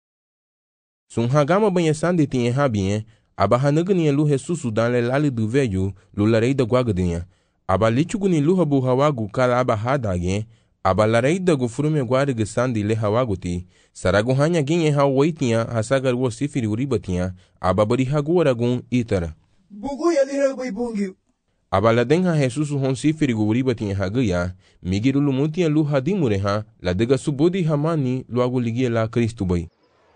sun hagama banha sandi tinha habien aba hanagni lu Jesusu dan le lali du velho lu lareida guagadinha aba lichuguni lu habu hawagu kala aba hadage aba lareida gu frume guarige sandi le hawaguti saragu hanya ginye hawaitinha hasagar wo sifiri uribatinha aba bari haguaragun itara bugu ya lira bai bungiu aba ladenha Jesusu hon sifiri gu uribatinha hagaya migiru lumutia lu hadimureha ladega subodi hamani lu agu ligia la Kristu bai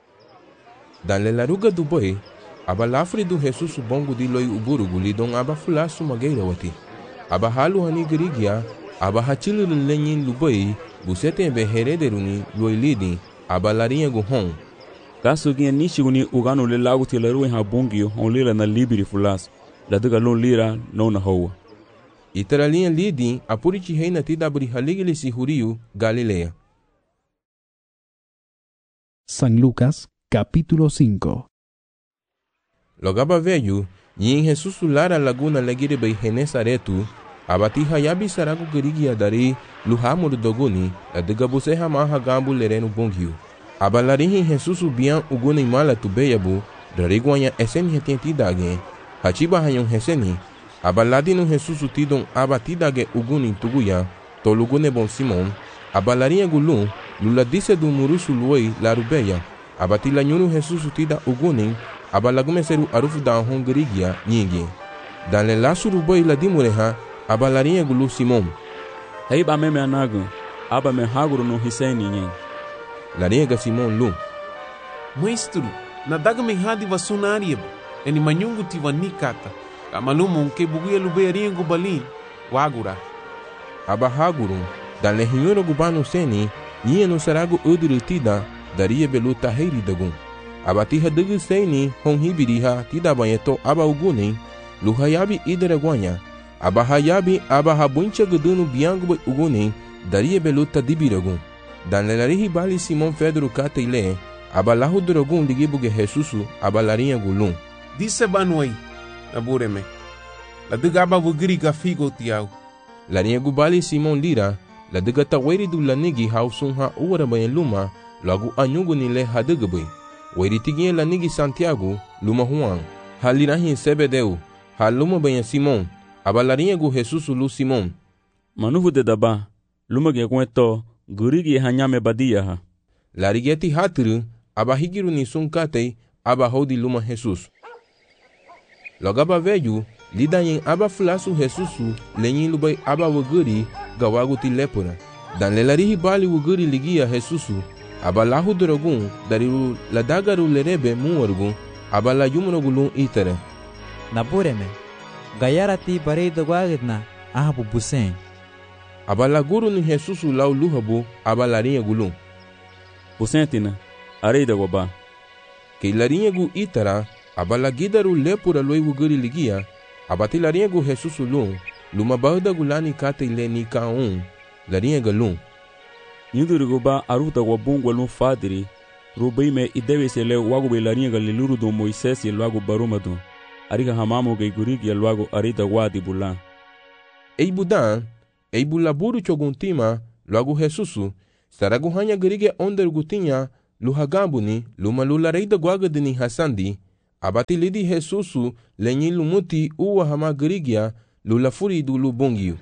dan le laruga du bai aba lafri du Jesusu bongo di loi uburugu lidon aba fulasu mageira wati aba halu hani gerigia aba hachilu lenyin lubai busete be herederuni loi lidin aba larinha gu hon kasu ginha nishiguni ugano le lagu ti laru ha bongi on lila na libiri fulas la daga lon lira no na hoa itaralinha lidin apuriti reina tidabri haligili si huriu Galilea. San Lucas capítulo 5. Logaba velho nyin Jesusu lara laguna legire bei Genesaretu abati hayabi saragu gerigia dari luhamur doguni la dega buse hama gambu lerenu bongiu abalarihi Jesusu bian uguni mala tubeyabu dariguanya esen hetenti dage hachiba hayon heseni abaladinu Jesusu tidon abatidage uguni tuguya tolugune bon Simon abalarinha gulun lula dise du murusu luoi larubeya abatila nyunu Jesusu tida uguni abalagumeseru arufu da hongerigia nyingi dan le lasuru boi la dimureha abalarinha gulu Simon hei ba meme anagu aba me haguru no hiseni nyen larinha ga Simon lu Maestro na daga me hadi vasunarieba eni manyungu tiva nikata kamalumo nke buguya lubearinha gubalin wagura aba haguru dan le hinyoro gubano seni nyie no saragu uduru tida daria belu tahiri dagun abatiha degu seni hon hibiriha tida banyeto aba uguni luhayabi idere guanya aba hayabi aba habuncha gudunu biangu uguni daria beluta dibiragun dan lelarihi bali Simon Pedro kataile aba lahu drogun ligibuge Jesusu aba larinha gulun disse banuai nabureme la dega aba wugiri gafigo tiau larinha gubali Simon lira la dega taweri du lanigi hausun ha uwara bayan luma lagu anyungu nile hadegbe wairitigin lanigi Santiago luma Juan halirahin Sebedeu haluma bayan Simon abalarinha gu Jesusu lu Simon manuvu de daba luma ge kweto gurigi hanyame badia ha larigeti hatru aba higiru ni sunkate aba hodi luma Jesus logaba velho lidayin aba fulasu Jesusu lenyin lubai aba wuguri gawaguti lepora dan lelarihi bali wuguri ligia Jesusu aba lahu drogun dariru ladagaru lerebe muwargun aba la yumrogulun itere nabureme gayarati bareido guagidna ahabu busen aba la guru ni Jesusu lau luhabu aba larinha gulun busentina areida goba que larinha gu itara aba la gidaru lepura loi wuguri ligia aba ti larinha gu Jesusu lun luma bahda gulani kate leni kaun larinha galun yinduru goba aruta wabungwa lun fadiri rubeime ideve se le wago be larinha galiluru do Moisés e logo barumado ariga hamamu ge gurigi logo arida wadi bulan ei budan Eibu laburu choguntima, luagu Jesusu, saragu hanya gerige onder gutinha, luhagambuni, lumalula reida guagadini hasandi, abati lidi Jesusu, lenyi lumuti uwa hama gerigia, lulafuri du lubungiu.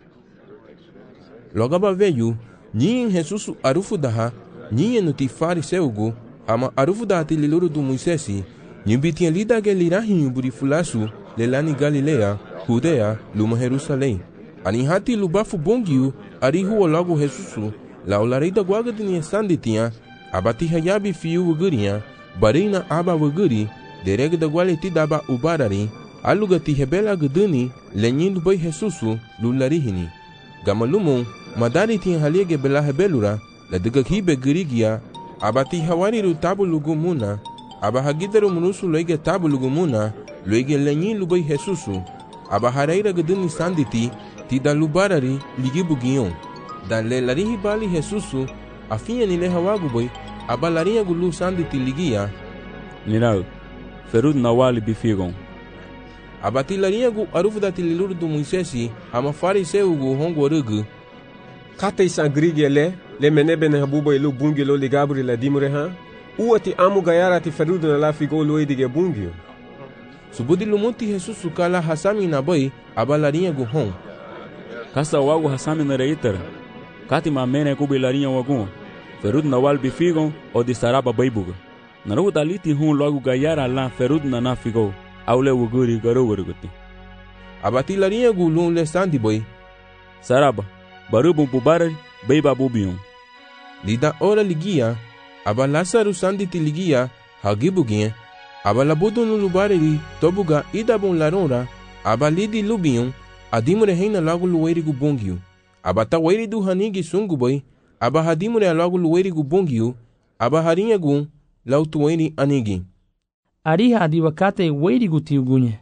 Logaba veio, nyin Jesusu arufu daha, nyin nuti fariseugu, hama arufu daha tililuru du Moisesi, nyibitinha lida gelirahinho burifulasu, lelani Galilea, Judea, luma Jerusalém. Anihati lubafu bongiu, arihu logo Jesusu, laulareida guaga de Niesanditinha, abati hayabi fiu ugurinha, barina aba uguri, dereg da gualeti daba ubarari, alugati rebela guduni, lenyindo boi Jesusu, lularihini. Gamalumon, madari tinha haliege bela rebelura, la degakibe gurigia, abati hawariru tabu lugumuna, abahagidaru munusu loige tabu lugumuna, loige lenyindo boi Jesusu, abahareira guduni sanditi, tida lubarari ligibugion. Da lelarihi bali Jesusu, afinha nile hawagu boi, abalarinha gulu sanditi ligia. Nirau, ferud nawali bifigon. Abatilarinha gu arufu da tililuru do Moisesi, ama fariseu gu hongo rugu. Kata isa grigele, le menebe na habubo ilu bungilo ligabri la dimreha, uati amu gayara ti ferud na la figo luedige bungio. Subudi lumuti Jesusu kala hasami na boi, abalarinha gu hon. Kasa wagu hasami na reitera. Kati mamene kubilarinha wagun. Ferud nawal bifigon o di saraba baibuga. Naru daliti hun logo gayara la ferud na figo. Aule wuguri garuguruguti. Abatilarinha gu lun le sandi boi. Saraba, barubum pubarari, beiba bubion. Lida ora ligia, abalasaru sanditi ligia, hagibuginha, abalabudu no lubariri, tobuga idabun larora, abalidi lubion, adimure reina logo lueirigu bongio. Abata weiri du hanigi sungu boi, abahadimure logo lueirigu bongio, abaharinha gun, lautueiri anigi. Ariha adiwakate weirigu tiugunye.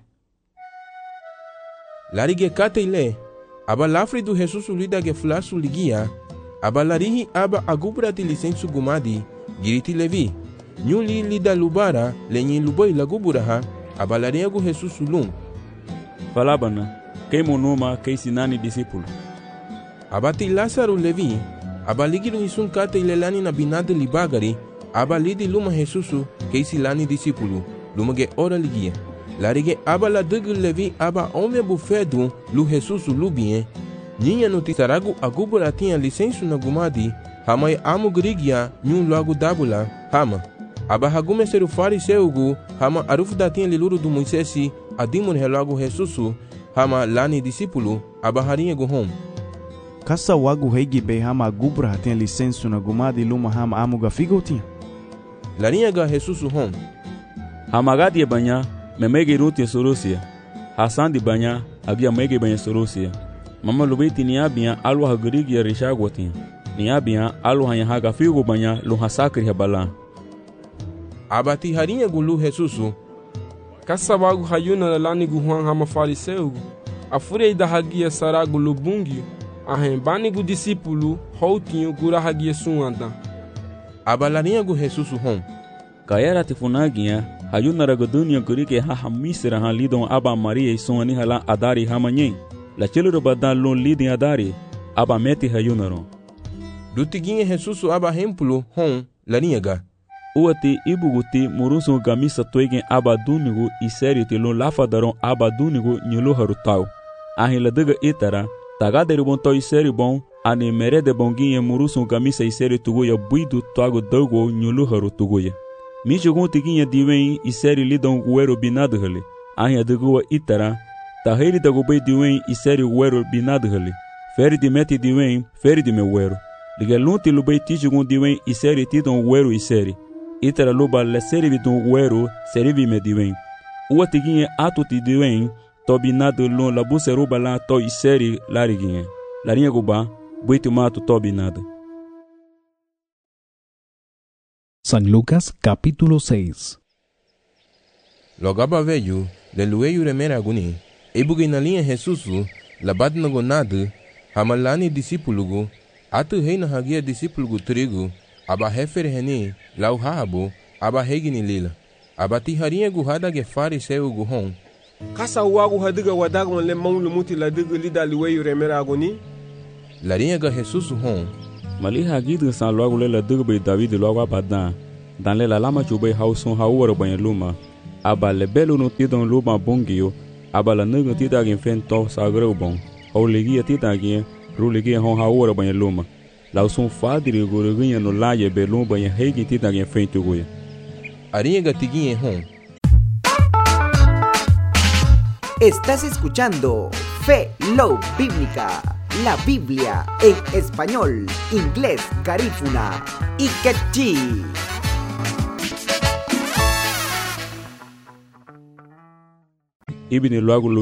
Larige kate ile, abalafri du Jesusu lidage flasu ligia, abalarihi aba agubrati licensu gumadi, giriti levi, nyuli lida lubara, lenyi luboi laguburaha, abalarinha gu Jesusu lum. Falabana, queimo numa que sinani discípulo. Abati Lázaro levi, abaligiru hisun kate ilelani na binade libagari, abalidi luma Jesusu que silani discípulo, lumage ora ligia. Larige abala dugu levi aba ome bufedu lu Jesusu lubien, ninha no tisaragu agubura tinha licensu na gumadi, hamai amu grigia nyun logo dabula, hama. Aba hagume seru fariseugu, hama arufu da tinha liluru do Moisesi, adimun logo Jesusu, hama lani discípulo, abaharinha guhom. Kasa wagu heigi be hama gubra tinha licensu na gumadi luma hama amuga figo tinha. Larinha ga Jesusu hom. Hamagadi e banha, memege ruti sorosia. Hasan di banha, agia mege banha sorosia. Mama lubeti niabia alu hagurigi ya rishagotin. Niabia alu hanya haga figo banha lu hasakri habala. Abati harinha gulu Jesusu. Kasa wagu hayuna lani guhuan hama fariseu. Afurei da hagia saragu lubungi. Ahembani gu discípulo, houtinho gura hagia suanda. Abalarinha gu Jesusu hom. Kayara tifunagia, hayuna ragodunia gurike hahamisira han lidon aba Maria e sonani hala adari hamanyen. La chelo badan lon lidin adari, aba meti hayunaron. Dutiguinha Jesusu aba hempulo hom, larinha ga. Uati ibuguti murusun gamisa toigen aba dunigo e serite lon lafadaron aba dunigo nyulo harutau. Ahila daga itara, tagaderi bon toi seri bon, ani merede bonguinha murusun gamisa e seri tuguya buidu toago dogo nyulo harutuguya. Mijogun tiguinha diwen e seri lidon guero binado hale. Ahia dagua itara, taheri dagubei diwen e seri guero binado hale. Feri di meti diwen, feri di me guero. Ligelunti lubei tijogun diwen e seri tidon guero e seri. Itara luba le seri don guero, seri me diwen. Ua tiguinha atu ti diwen, tobinado lon labu seruba la to e seri lariguinha. Larinha guba, buito mato tobinado. San Lucas capítulo 6. Logaba veio, le lueio remera aguni, ebugi na linha Jesusu, labad na gonado, hamalani discípulo, atu rei na hagia discípulo trigo, aba refer reni, lau habo, aba regni lila, aba tiharinha guhada ge fariseu guhon. Kasa wagu hadiga wadagon le mão lumuti la diga lida lueio remera aguni. La rinha ga Jesus hon. Maliha gidin san logo lela dugbe David logo abadan. Dan lela lama chube hauson hawara banyan luma. Aba le belo no tidon luma bongio. Aba la nugun tidagin fento sagreu bon. Au legia tidagin rulegia hon hawara banyan luma. La son fadri goruginha no laje belum banyan hegi tidagin fento goya. A rinha ga tiguinha hon. Estás escuchando Fe Low Bíblica, la Biblia en español, inglés, garífuna y quechí. Ibini logo